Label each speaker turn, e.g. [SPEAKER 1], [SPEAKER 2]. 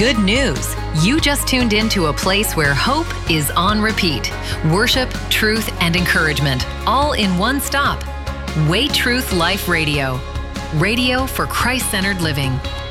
[SPEAKER 1] Good news! You just tuned into a place where hope is on repeat. Worship, truth, and encouragement, all in one stop. Way Truth Life Radio. Radio for Christ-centered living.